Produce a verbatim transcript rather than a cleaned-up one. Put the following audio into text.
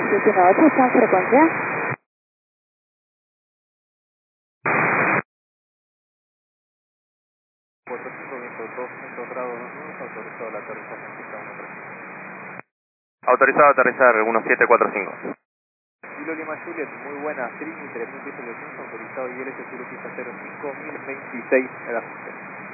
siete uno ocho, ¿está en frecuencia? Puerto cinco, viento dos puntos grados dos nudos, autorizado la aterrizaje en pista uno tres cinco. Autorizado a aterrizar uno siete cuatro cinco. Kilo Lima Juliet, muy buena, Trini, tres mil pies de descenso, autorizado I L S Zulu pista cero cinco mil veintiséis el ajuste.